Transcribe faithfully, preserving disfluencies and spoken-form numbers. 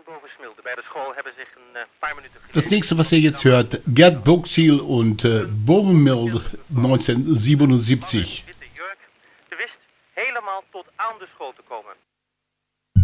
Das nächste, was ihr jetzt hört, Gerd Boxiel und äh, Bovenmild neunzehnhundertsiebenundsiebzig. Helemaal tot aan de school te komen.